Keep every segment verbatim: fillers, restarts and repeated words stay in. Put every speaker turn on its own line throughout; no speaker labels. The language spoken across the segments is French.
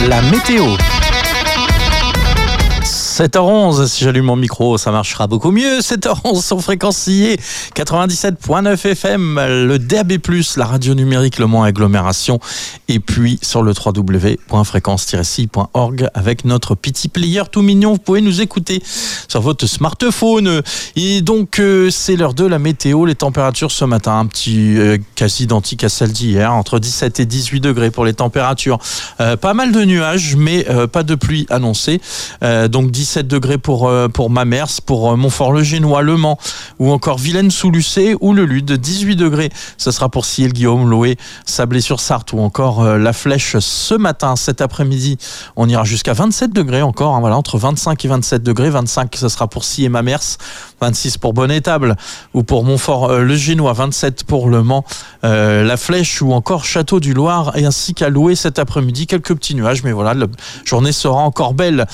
la météo. sept heures onze, si j'allume mon micro, ça marchera beaucoup mieux. sept heures onze sur Fréquencier, quatre-vingt-dix-sept virgule neuf F M, le D A B plus, la radio numérique Le Mans Agglomération, et puis sur le w w w point fréquence tiret c point org avec notre petit player tout mignon. Vous pouvez nous écouter sur votre smartphone. Et donc, euh, c'est l'heure de la météo. Les températures ce matin, un petit euh, quasi identique à celle d'hier, entre dix-sept et dix-huit degrés pour les températures. Euh, pas mal de nuages, mais euh, pas de pluie annoncée. Euh, donc, dix-sept degrés pour, euh, pour Mamers, pour euh, Montfort-le-Génois, Le Mans, ou encore Vilaine-sous-Lucé ou le Lude. dix-huit degrés, ce sera pour Ciel-Guillaume, Loé, Sablé-sur-Sarthe ou encore euh, La Flèche ce matin. Cet après-midi, on ira jusqu'à vingt-sept degrés encore, hein, voilà, entre vingt-cinq et vingt-sept degrés. vingt-cinq, ce sera pour Scie et Mamers. vingt-six pour Bonne-Étable ou pour Montfort-le-Génois. vingt-sept pour Le Mans, euh, La Flèche ou encore Château-du-Loir, et ainsi qu'à Loé cet après-midi. Quelques petits nuages, mais voilà, la journée sera encore belle.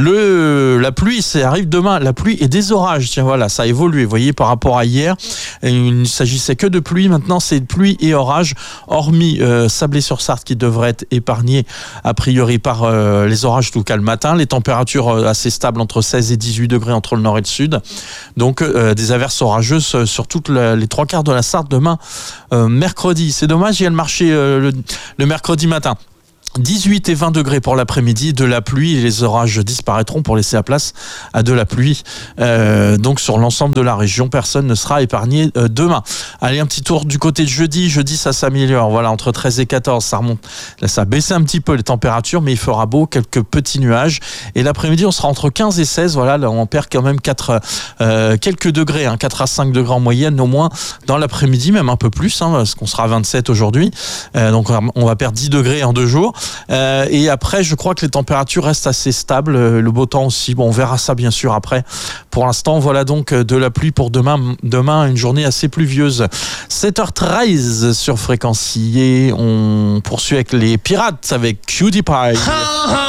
Le La pluie, ça arrive demain. La pluie et des orages. Tiens, voilà, ça a évolué. Vous voyez, par rapport à hier, il ne s'agissait que de pluie. Maintenant, c'est pluie et orage, hormis euh, Sablé-sur-Sarthe qui devrait être épargné a priori par euh, les orages, en tout cas le matin. Les températures euh, assez stables entre seize et dix-huit degrés entre le nord et le sud. Donc, euh, des averses orageuses sur toutes la, les trois quarts de la Sarthe demain, euh, mercredi. C'est dommage, il y a le marché euh, le, le mercredi matin. dix-huit et vingt degrés pour l'après-midi, de la pluie, et les orages disparaîtront pour laisser la place à de la pluie. Euh, donc sur l'ensemble de la région, personne ne sera épargné euh, demain. Allez, un petit tour du côté de jeudi. Jeudi, ça s'améliore. Voilà, entre treize et quatorze, ça remonte. Là, ça a baissé un petit peu les températures, mais il fera beau, quelques petits nuages. Et l'après-midi, on sera entre quinze et seize. Voilà, là, on perd quand même quatre, euh, quelques degrés, hein, quatre à cinq degrés en moyenne, au moins dans l'après-midi, même un peu plus, hein, parce qu'on sera à vingt-sept aujourd'hui. Euh, donc on va perdre dix degrés en deux jours. Euh, et après, je crois que les températures restent assez stables. Le beau temps aussi. Bon, on verra ça bien sûr après. Pour l'instant, voilà donc de la pluie pour demain. Demain, une journée assez pluvieuse. sept heures treize sur Fréquencier. On poursuit avec les Pirates avec Cutie Pie.